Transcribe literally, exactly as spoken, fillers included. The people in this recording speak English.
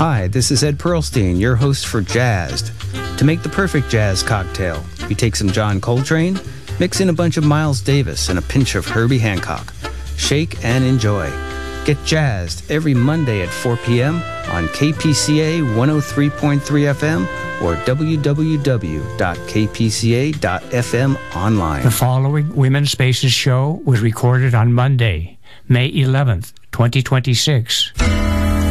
Hi, this is Ed Pearlstein, your host for Jazzed. To make the perfect jazz cocktail, you take some John Coltrane, mix in a bunch of Miles Davis and a pinch of Herbie Hancock. Shake and enjoy. Get jazzed every Monday at four p.m. on K P C A one oh three point three F M or w w w dot k p c a dot f m online. The following Women's Spaces show was recorded on Monday, May eleventh, twenty twenty-six.